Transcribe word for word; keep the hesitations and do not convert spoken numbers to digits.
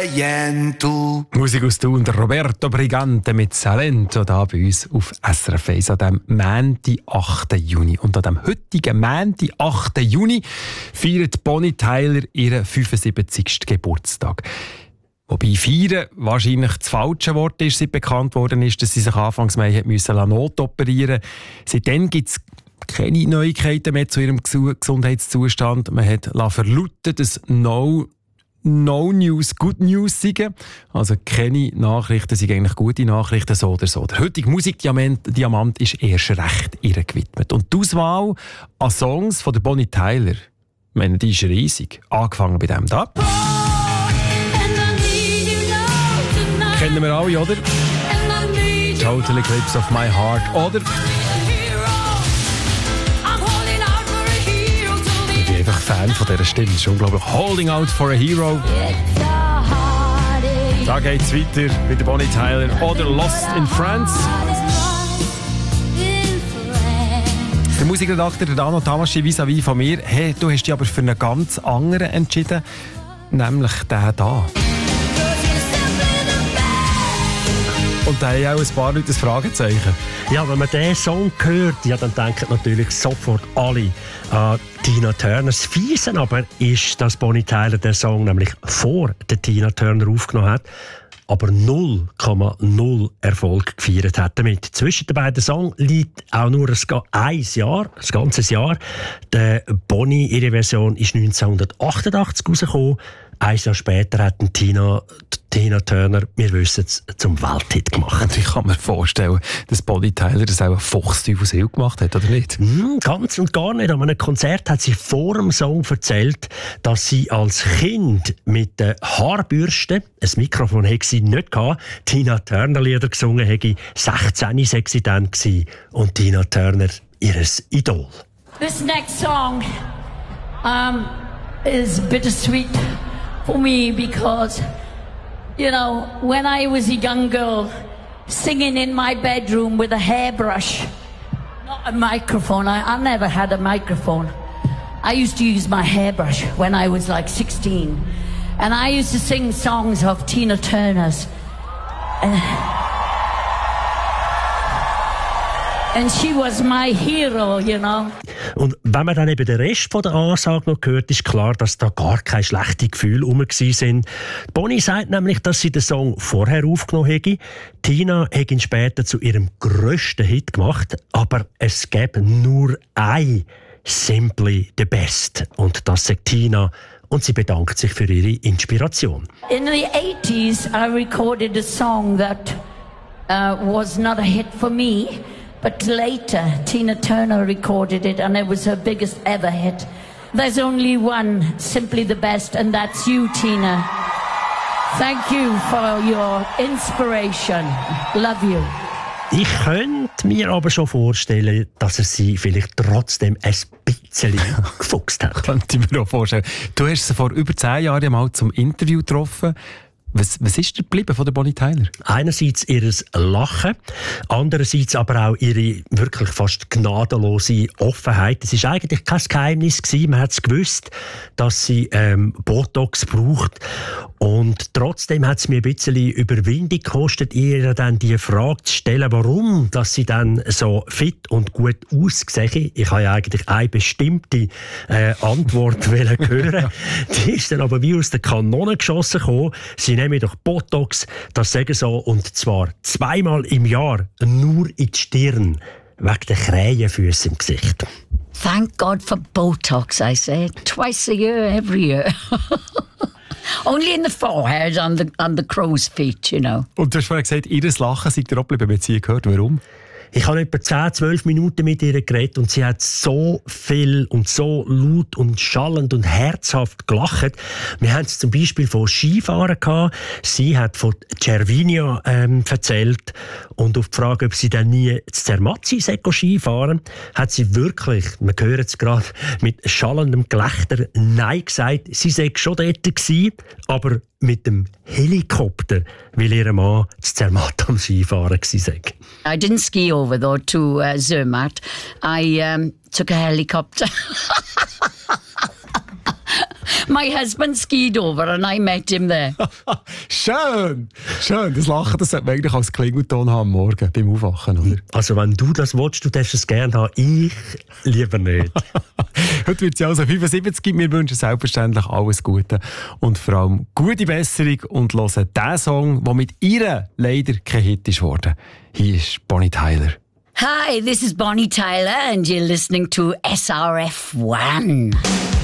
Salento. Musik aus Thun, der Roberto Brigante mit Salento da bei uns auf S R F eins an dem Montag, achten Juni. Und an dem heutigen Montag, achten Juni feiert Bonnie Tyler ihren fünfundsiebzigsten Geburtstag. Wobei feiern wahrscheinlich das falsche Wort ist, seit bekannt worden ist, dass sie sich anfangs Mai hat müssen notoperieren musste. Seitdem gibt es keine Neuigkeiten mehr zu ihrem Gesundheitszustand. Man hat verlauten, dass no No News, Good News sagen. Also keine Nachrichten sind eigentlich gute Nachrichten, so oder so. Der heutige Musikdiamant Diamant ist erst recht ihr gewidmet. Und die Auswahl an Songs von der Bonnie Tyler, ich meine, die ist riesig. Angefangen bei dem da. Kennen wir alle, oder? Total Eclipse of My Heart, oder? Ich bin einfach Fan von dieser Stimme. Das ist unglaublich. Holding Out for a Hero. Da geht es weiter mit der Bonnie Tyler. Oder Lost in France. Der Musikredakteur Dano Tamaschi vis-à-vis von mir. Hey, du hast dich aber für einen ganz anderen entschieden. Nämlich den hier. Und da haben auch ein paar Leute ein Fragezeichen. Ja, wenn man diesen Song hört, ja, dann denken natürlich sofort alle an Tina Turner. Das Fiese aber ist, dass Bonnie Tyler den Song nämlich vor der Tina Turner aufgenommen hat, aber null Komma null Erfolg gefeiert hat damit. Zwischen den beiden Songs liegt auch nur ein Jahr, ein ganzes Jahr. Der Bonnie, ihre Version, ist neunzehnhundertachtundachtzig rausgekommen. Ein Jahr später hat Tina, Tina Turner, wir wissen es, zum Welthit gemacht. Und ich kann mir vorstellen, dass Bonnie Tyler das auch ein Fuchsteufelswild gemacht hat, oder nicht? Mm, ganz und gar nicht. An einem Konzert hat sie vor dem Song erzählt, dass sie als Kind mit der Haarbürste, ein Mikrofon hätte sie nicht gehabt, Tina Turner Lieder gesungen hätte, sechzehn sei sie dann gewesen, und Tina Turner ihres Idol. This next song um, is bittersweet for me because, you know, when I was a young girl singing in my bedroom with a hairbrush, not a microphone, I, I never had a microphone. I used to use my hairbrush when I was like sixteen. And I used to sing songs of Tina Turner's. And, and she was my hero, you know. Und wenn man dann eben den Rest von der Ansage noch hört, ist klar, dass da gar keine schlechten Gefühle rum waren. Bonnie sagt nämlich, dass sie den Song vorher aufgenommen hätte. Tina hat ihn später zu ihrem grössten Hit gemacht, aber es gäbe nur ein Simply the Best. Und das sagt Tina, und sie bedankt sich für ihre Inspiration. In the eighties, I recorded a song that uh, was not a hit for me. But later, Tina Turner recorded it, and it was her biggest ever hit. There's only one, Simply the Best, and that's you, Tina. Thank you for your inspiration. Love you. Ich könnte mir aber schon vorstellen, dass er sie vielleicht trotzdem ein bisschen gefuchst hat. Könnte ich mir auch vorstellen. Du hast sie vor über zehn Jahren mal zum Interview getroffen. Was, was ist dir geblieben von der Bonnie Tyler? Einerseits ihr Lachen, andererseits aber auch ihre wirklich fast gnadenlose Offenheit. Es war eigentlich kein Geheimnis gewesen. Man hat es gewusst, dass sie ähm, Botox braucht. Und trotzdem hat es mir ein bisschen Überwindung gekostet, ihr dann die Frage zu stellen, warum dass sie dann so fit und gut aussehe. Ich habe ja eigentlich eine bestimmte äh, Antwort hören. Die ist dann aber wie aus der Kanone geschossen gekommen. Sie nehmen doch Botox, das sagen so, und zwar zweimal im Jahr, nur in die Stirn, wegen der Krähenfüße im Gesicht. Thank God for Botox, I say. Twice a year, every year. Only in the forehead, on the, on the crow's feet, you know. Und du hast vorhin gesagt, ihr Lachen sei dir auch geblieben, wenn sie gehört. Warum? Ich habe etwa zehn, zwölf Minuten mit ihr geredet und sie hat so viel und so laut und schallend und herzhaft gelacht. Wir haben es zum Beispiel von Skifahren gehabt. Sie hat von Cervinia ähm, erzählt und auf die Frage, ob sie dann nie zu Zermatt sei Skifahren, hat sie wirklich, wir hören es gerade, mit schallendem Gelächter Nein gesagt. Sie sei schon dort gewesen, aber mit dem Helikopter, weil ihr Mann zu Zermatt am Skifahren war. I didn't ski over though to uh, Zermatt. I um, took a helicopter. My husband skied over and I met him there. Schön, schön. Das Lachen, das sollte man eigentlich als Klingelton haben am Morgen beim Aufwachen, oder? Also wenn du das willst, du darfst es gerne haben, ich lieber nicht. Heute wird sie also fünfundsiebzig. Wir wünschen selbstverständlich alles Gute und vor allem gute Besserung und hören den Song, der mit ihr leider kein Hit ist worden. Hier ist Bonnie Tyler. Hi, this is Bonnie Tyler and you're listening to S R F one.